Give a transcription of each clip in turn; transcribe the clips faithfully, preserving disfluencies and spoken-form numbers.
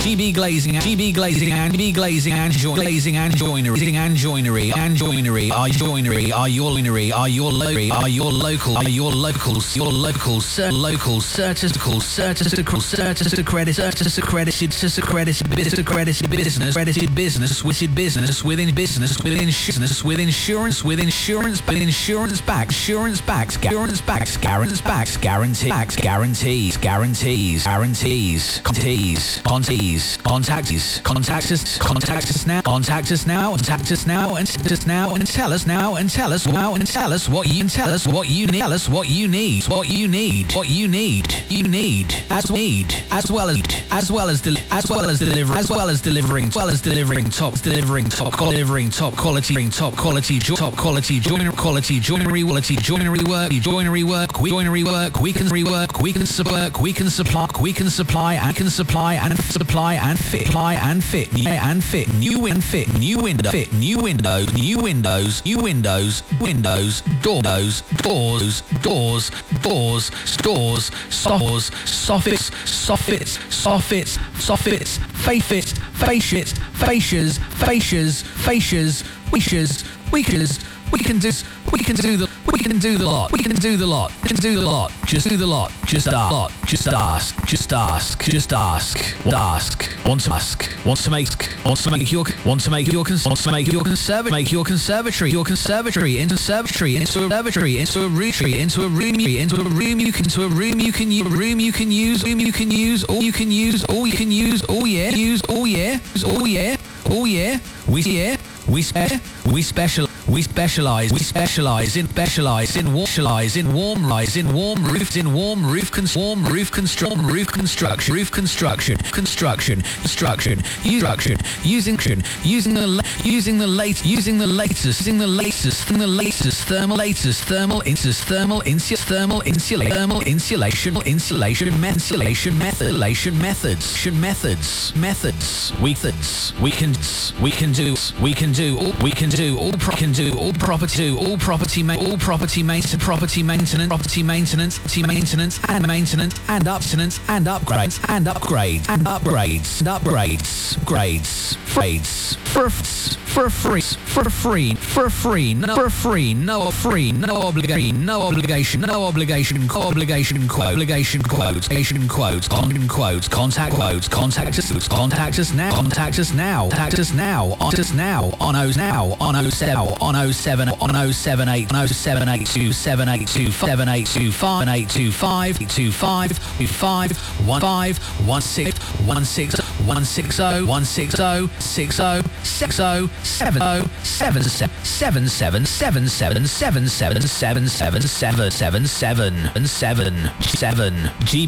G B Glazing, G B Glazing and G B Glazing and join, glazing and joinery, and joinery, and joinery, are joinery, are your joinery, are your local, are your local, are your locals, your local, sir, local, certifical, certifical, certifical, credit, certifical, accredited, accredited, business, accredited business, accredited business, within business, within business, within business, with insurance, with insurance, with insurance backs, insurance backs, guarantee backs, guarantees backs, guarantee backs, guarantees, guarantees, guarantees, contees, contees, contact us, contact us, contact us now, contact us now, contact us now, and tell us now, and tell us now, and tell us now, and tell us what you tell us what you need, tell us what you need, what you need, what you need, you need, as need, as well as as well as del- as well as deliver, as well as delivering, as well as delivering top, delivering top, delivering top quality, top quality, jo- top quality, joinery, quality, joinery, quality, joinery work, joinery work, we joinery work, we can rework, we can work, we can supply, we can supply, and can supply and supply and fit, supply and fit, and fit, new and fit, new window, fit, new windows, new windows, new windows, windows, doors, doors, doors, doors, stores, stores, soffits, soffits, soffits, soffits, facets, facias, facias, facias, facias, wishes, wishes, we can do, we can do the, we can do the lot, we can do the lot, we can do the lot, just do the lot, just ask, just ask, just ask, just ask, ask, want to ask, want to make, want to make your, want to make your, want to make your conservatory, make your conservatory, your conservatory into conservatory, into a conservatory, into a retreat, into a room, into a room you can, into a room you can use, a room you can use, room you can use, all you can use, all you can use, oh yeah, use, oh yeah, oh yeah, oh yeah, we yeah, we spare, we special. We specialize, we specialize in specialize in warm, specialize in warm rise, in warm roofs, in warm roof, cons- warm roof construction, roof construction, roof construction, construction, construction, construction, using, using the, using the late, using the latest, using the latest, the latest thermal, latest thermal, insus, thermal, insu, thermal, insulation, thermal, insulation, insulation, insulation, methylation methods, methods, methods, methods. We can, we can do, we can do, all, we can do all, pro- can do all property, do all property, ma- all property maintenance, property maintenance, property maintenance, property maintenance, and maintenance, and uptenance, and upgrades, and upgrades, and upgrades, and upgrades, grades, grades, for for free, for free, for free, no, for free, no free, no obligation, no obligation, no obligation, obligation, quote, obligation, quotes, obligation, quotes, con- quotes, contact quotes, contact us, contact us now, contact us now, contact us now, on us now, on us now, on oh seven, on oh seven, on oh seven eight, on oh seven eight two, seven eight two, seven eight two five, eight two five, two five, five, one five, one six, one six, one six oh, one six oh, six oh, six oh, seven oh, seven seven, seven seven, seven seven, seven seven, seven seven, seven seven, seven and seven, seven, G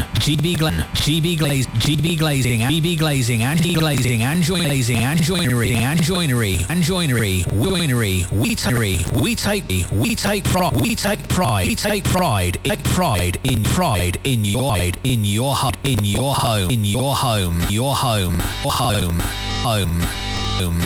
B Glen, G B Glaze, G B Glazing, G B Glazing, and G Glazing, and glazing, and joinery, and joinery, and joinery, joinery, we take, we take, we take pride, we take pride, we take pride, take pride in pride in your in your home, in your home, in your home, your home, home, home, home.